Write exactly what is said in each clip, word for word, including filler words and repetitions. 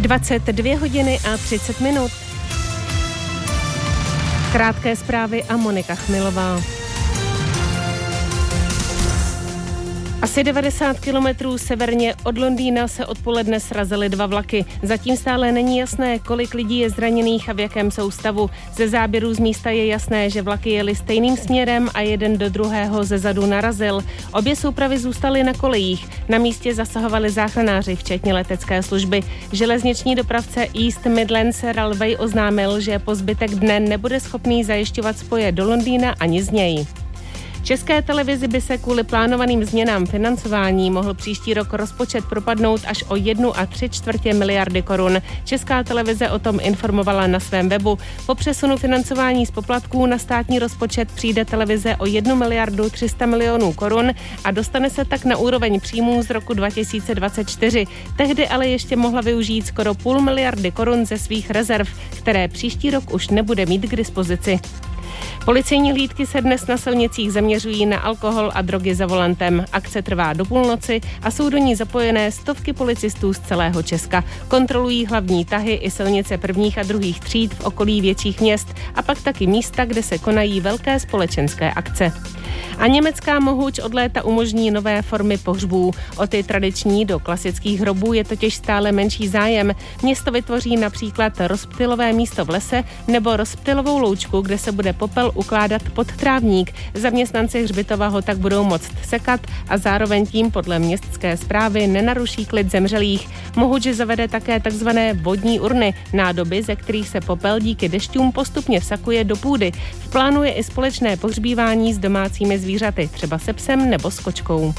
dvacet dvě hodiny a třicet minut. Krátké zprávy a Monika Chmilová. Asi devadesát kilometrů severně od Londýna se odpoledne srazily dva vlaky. Zatím stále není jasné, kolik lidí je zraněných a v jakém jsou stavu. Ze záběrů z místa je jasné, že vlaky jely stejným směrem a jeden do druhého zezadu narazil. Obě soupravy zůstaly na kolejích. Na místě zasahovali záchranáři, včetně letecké služby. Železniční dopravce East Midlands Railway oznámil, že po zbytek dne nebude schopný zajišťovat spoje do Londýna ani z něj. České televizi by se kvůli plánovaným změnám financování mohl příští rok rozpočet propadnout až o jednu a tři čtvrtě miliardy korun. Česká televize o tom informovala na svém webu. Po přesunu financování z poplatků na státní rozpočet přijde televize o jednu miliardu tři sta milionů korun a dostane se tak na úroveň příjmů z roku dva tisíce dvacet čtyři. Tehdy ale ještě mohla využít skoro půl miliardy korun ze svých rezerv, které příští rok už nebude mít k dispozici. Policejní hlídky se dnes na silnicích zaměřují na alkohol a drogy za volantem. Akce trvá do půlnoci a jsou do ní zapojené stovky policistů z celého Česka. Kontrolují hlavní tahy i silnice prvních a druhých tříd v okolí větších měst a pak taky místa, kde se konají velké společenské akce. A německá mohuč od léta umožní nové formy pohřbů. O ty tradiční do klasických hrobů je totiž stále menší zájem. Město vytvoří například rozptylové místo v lese nebo rozptylovou loučku, kde se bude popel ukládat pod trávník. Zaměstnanci hřbitova ho tak budou moct sekat a zároveň tím podle městské správy nenaruší klid zemřelých. Mohuč zavede také takzvané vodní urny, nádoby, ze kterých se popel díky dešťům postupně vsakuje do půdy. V plánu je i společné pohřbívání s domácími zvířaty, třeba se psem nebo s kočkou.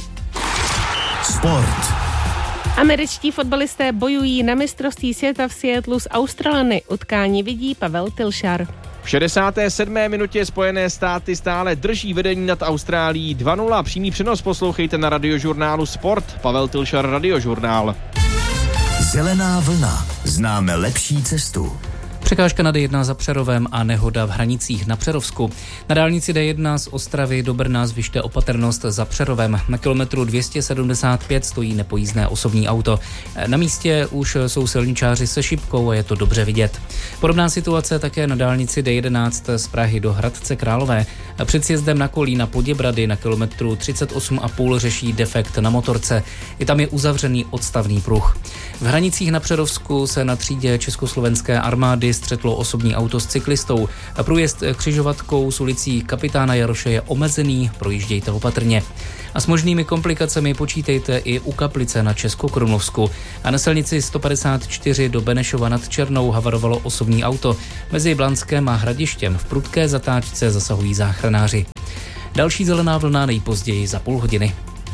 Sport. Američtí fotbalisté bojují na mistrovství světa v Seattlu s Australany. Utkání vidí Pavel Tylšar. V šedesáté sedmé minutě Spojené státy stále drží vedení nad Austrálií dva nula. Přímý přenos poslouchejte na radiožurnálu Sport. Pavel Tylšar, Radiožurnál. Zelená vlna. Známe lepší cestu. Překážka na D jedna za Přerovem a nehoda v Hranicích na Přerovsku. Na dálnici D jedna z Ostravy do Brna zvyšte opatrnost za Přerovem. Na kilometru dvě stě sedmdesát pět stojí nepojízdné osobní auto. Na místě už jsou silničáři se šipkou a je to dobře vidět. Podobná situace také na dálnici D jedenáct z Prahy do Hradce Králové. Před sjezdem na Kolína Poděbrady na kilometru třicet osm a půl řeší defekt na motorce. I tam je uzavřený odstavný pruh. V Hranicích na Přerovsku se na třídě Československé armády střetlo osobní auto s cyklistou. Průjezd křižovatkou s ulicí Kapitána Jaroše je omezený, projíždějte opatrně. A s možnými komplikacemi počítejte i u Kaplice na Českokrumlovsku. A na silnici sto padesát čtyři do Benešova nad Černou havarovalo osobní auto. Mezi Blanskem a Hradištěm v prudké zatáčce zasahují záchranáři. Další zelená vlna nejpozději za půl hodiny.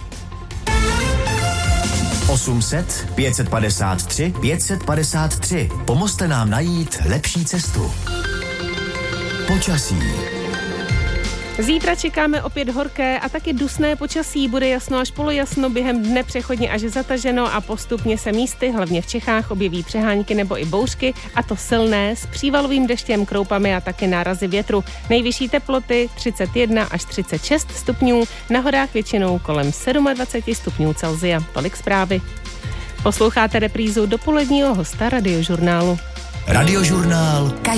osm set, pět set padesát tři, pět set padesát tři. Pomozte nám najít lepší cestu. Počasí. Zítra čekáme opět horké a taky dusné počasí. Bude jasno až polojasno, během dne přechodně až zataženo a postupně se místy, hlavně v Čechách, objeví přehánky nebo i bouřky, a to silné, s přívalovým deštěm, kroupami a taky nárazy větru. Nejvyšší teploty třicet jedna až třicet šest stupňů, na horách většinou kolem dvacet sedm stupňů Celsia. Tolik zprávy. Posloucháte reprízu dopoledního hosta Radiožurnálu. Radiožurnál